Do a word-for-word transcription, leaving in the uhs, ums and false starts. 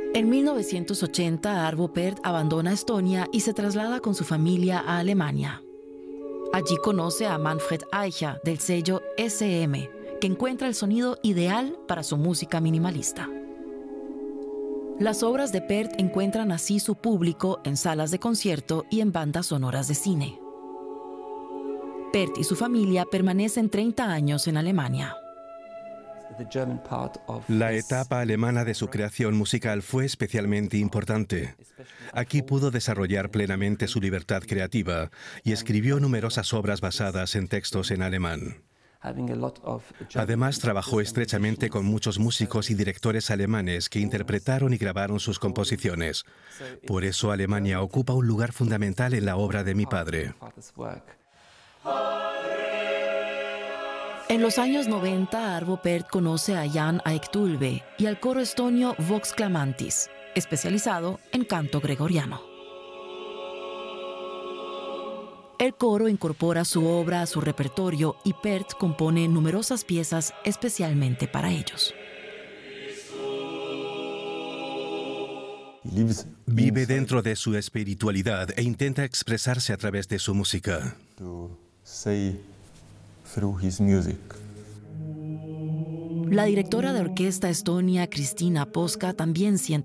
En mil novecientos ochenta, Arvo Pärt abandona Estonia y se traslada con su familia a Alemania. Allí conoce a Manfred Eicher del sello ese eme, que encuentra el sonido ideal para su música minimalista. Las obras de Pärt encuentran así su público en salas de concierto y en bandas sonoras de cine. Pärt y su familia permanecen treinta años en Alemania. La etapa alemana de su creación musical fue especialmente importante. Aquí pudo desarrollar plenamente su libertad creativa y escribió numerosas obras basadas en textos en alemán. Además, trabajó estrechamente con muchos músicos y directores alemanes que interpretaron y grabaron sus composiciones. Por eso Alemania ocupa un lugar fundamental en la obra de mi padre. En los años noventa, Arvo Pärt conoce a Jan Eik Tulve y al coro estonio Vox Clamantis, especializado en canto gregoriano. El coro incorpora su obra a su repertorio y Pärt compone numerosas piezas especialmente para ellos. Vive dentro de su espiritualidad e intenta expresarse a través de su música. La directora de orquesta estonia, Kristiina Poska, también siente